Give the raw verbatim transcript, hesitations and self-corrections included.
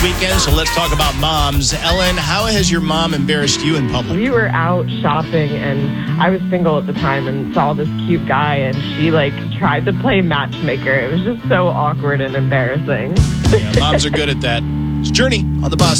weekend, so let's talk about moms. Ellen, how has your mom embarrassed you in public? We were out shopping, and I was single at the time and saw this cute guy, and she, like, tried to play matchmaker. It was just so awkward and embarrassing. Yeah, moms are good at that. It's Journey on the bus.